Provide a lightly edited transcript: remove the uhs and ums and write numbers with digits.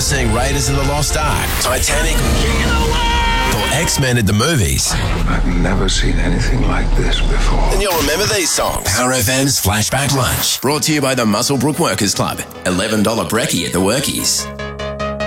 seeing Raiders of the Lost Ark, Titanic, or X-Men at the movies, I've never seen anything like this before. then you'll remember these songs. Power FM's Flashback Lunch, brought to you by the Muswellbrook Workers Club. $11 brekkie at the Workies.